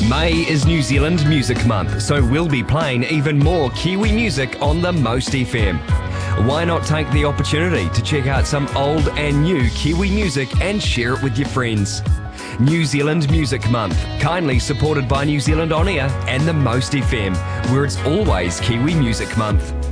May is New Zealand Music Month, so we'll be playing even more Kiwi music on the Most FM. Why not take the opportunity to check out some old and new Kiwi music and share it with your friends? New Zealand Music Month, kindly supported by New Zealand On Air and the Most FM, where it's always Kiwi Music Month.